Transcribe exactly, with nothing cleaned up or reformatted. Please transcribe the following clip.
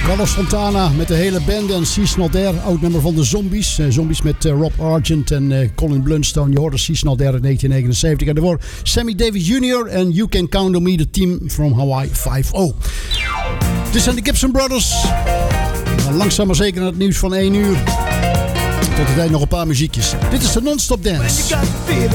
Carlos Fontana met de hele band en Seasonal Dare, oud nummer van de Zombies. Uh, Zombies met uh, Rob Argent en uh, Colin Blunstone. Je hoorde Seasonal Dare in negentien negenenzeventig. En daarvoor Sammy Davis junior en You Can Count On Me, de team from Hawaii vijf nul. Dit zijn de Gibson Brothers. We gaan langzaam maar zeker naar het nieuws van één uur. Tot de tijd nog een paar muziekjes. Dit is de Non-Stop Dance.